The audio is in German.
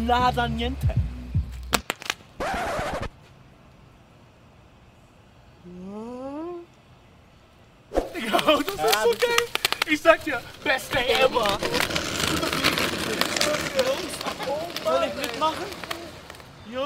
nada niente. Digga, das ist so geil. Ich sag dir, beste ever. Soll ich mitmachen?